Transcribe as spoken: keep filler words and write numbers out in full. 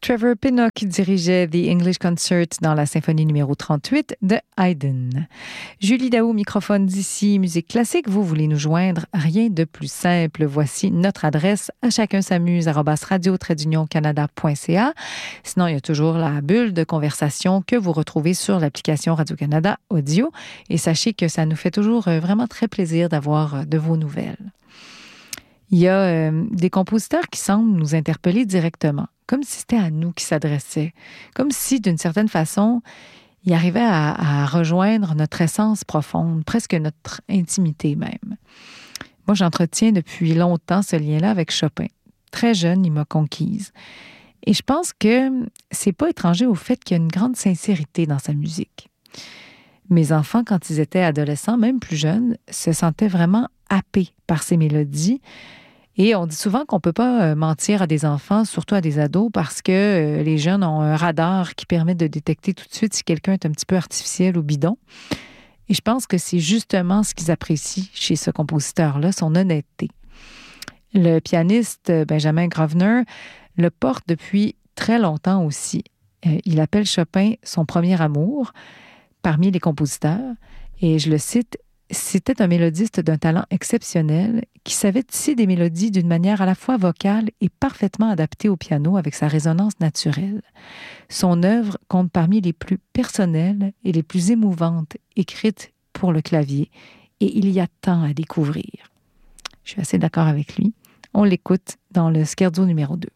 Trevor Pinnock dirigeait The English Concert dans la symphonie numéro trente-huit de Haydn. Julie Daou, microphone d'ici, musique classique. Vous voulez nous joindre? Rien de plus simple. Voici notre adresse à chacun s'amuse arobase radio trait d'union canada point c a. Sinon, il y a toujours la bulle de conversation que vous retrouvez sur l'application Radio-Canada Audio. Et sachez que ça nous fait toujours vraiment très plaisir d'avoir de vos nouvelles. Il y a euh, des compositeurs qui semblent nous interpeller directement, comme si c'était à nous qu'ils s'adressaient, comme si, d'une certaine façon, ils arrivaient à, à rejoindre notre essence profonde, presque notre intimité même. Moi, j'entretiens depuis longtemps ce lien-là avec Chopin. Très jeune, il m'a conquise. Et je pense que c'est pas étranger au fait qu'il y a une grande sincérité dans sa musique. Mes enfants, quand ils étaient adolescents, même plus jeunes, se sentaient vraiment happés par ces mélodies. Et on dit souvent qu'on ne peut pas mentir à des enfants, surtout à des ados, parce que les jeunes ont un radar qui permet de détecter tout de suite si quelqu'un est un petit peu artificiel ou bidon. Et je pense que c'est justement ce qu'ils apprécient chez ce compositeur-là, son honnêteté. Le pianiste Benjamin Grosvenor le porte depuis très longtemps aussi. Il appelle Chopin son premier amour parmi les compositeurs. Et je le cite, « C'était un mélodiste d'un talent exceptionnel qui savait tisser des mélodies d'une manière à la fois vocale et parfaitement adaptée au piano avec sa résonance naturelle. Son œuvre compte parmi les plus personnelles et les plus émouvantes écrites pour le clavier et il y a tant à découvrir. » Je suis assez d'accord avec lui. On l'écoute dans le Scherzo numéro deux.